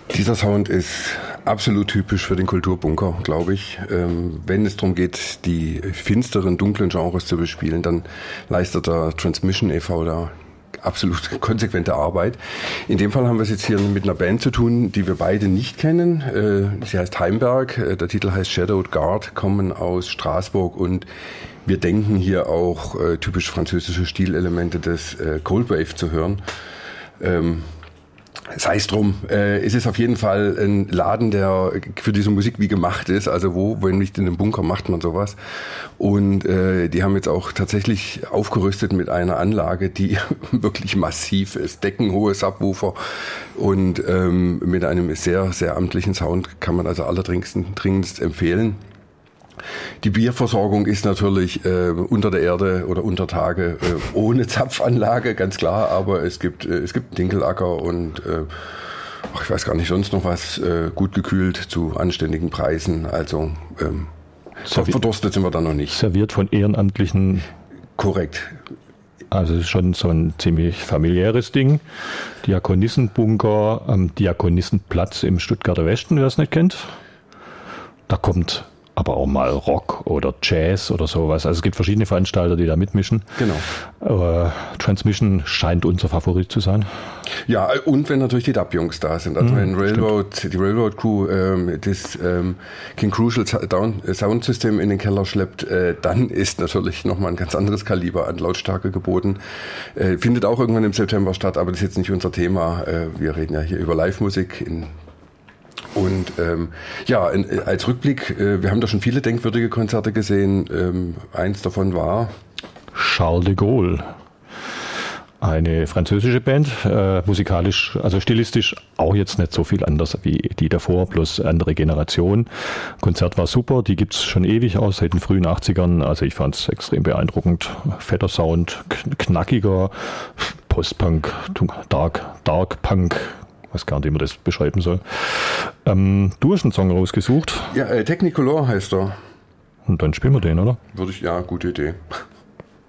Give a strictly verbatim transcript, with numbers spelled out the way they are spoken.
Dieser Sound ist absolut typisch für den Kulturbunker, glaube ich. Ähm, wenn es darum geht, die finsteren, dunklen Genres zu bespielen, dann leistet der Transmission e V da absolut konsequente Arbeit. In dem Fall haben wir es jetzt hier mit einer Band zu tun, die wir beide nicht kennen. Äh, sie heißt Heimberg, äh, der Titel heißt Shadowed Guard, kommen aus Straßburg und wir denken hier auch äh, typisch französische Stilelemente des äh, Cold Wave zu hören. Ähm, Sei es drum, äh, es ist auf jeden Fall ein Laden, der für diese Musik wie gemacht ist. Also wo, wenn nicht in einem Bunker, macht man sowas. Und äh, die haben jetzt auch tatsächlich aufgerüstet mit einer Anlage, die wirklich massiv ist. Deckenhohe Subwoofer und ähm, mit einem sehr, sehr amtlichen Sound kann man also allerdringendst dringendst empfehlen. Die Bierversorgung ist natürlich äh, unter der Erde oder unter Tage äh, ohne Zapfanlage, ganz klar, aber es gibt äh, es gibt einen Dinkelacker und äh, ach, ich weiß gar nicht sonst noch was, äh, gut gekühlt zu anständigen Preisen, also ähm, Servi- verdurstet sind wir da noch nicht. Serviert von Ehrenamtlichen. Korrekt. Also es ist schon so ein ziemlich familiäres Ding. Diakonissenbunker am Diakonissenplatz im Stuttgarter Westen, wer es nicht kennt. Da kommt aber auch mal Rock oder Jazz oder sowas. Also es gibt verschiedene Veranstalter, die da mitmischen. Genau. Aber Transmission scheint unser Favorit zu sein. Ja, und wenn natürlich die Dub-Jungs da sind. Also mhm, wenn Railroad, stimmt. die Railroad Crew ähm, das ähm, King Crucial Sound System in den Keller schleppt, äh, dann ist natürlich nochmal ein ganz anderes Kaliber an Lautstärke geboten. Äh, findet auch irgendwann im September statt, aber das ist jetzt nicht unser Thema. Äh, wir reden ja hier über Live-Musik in Und ähm, ja, in, als Rückblick, äh, wir haben da schon viele denkwürdige Konzerte gesehen. Ähm, eins davon war Charles de Gaulle. Eine französische Band, äh, musikalisch, also stilistisch auch jetzt nicht so viel anders wie die davor, bloß andere Generation. Konzert war super, die gibt's schon ewig aus, seit den frühen achtzigern. Also ich fand's extrem beeindruckend. Fetter Sound, knackiger Post-Punk, Dark, Dark Punk. Ich weiß gar nicht, wie man das beschreiben soll. Ähm, du hast einen Song rausgesucht. Ja, äh, Technicolor heißt er. Und dann spielen wir den, oder? Würde ich, ja, gute Idee.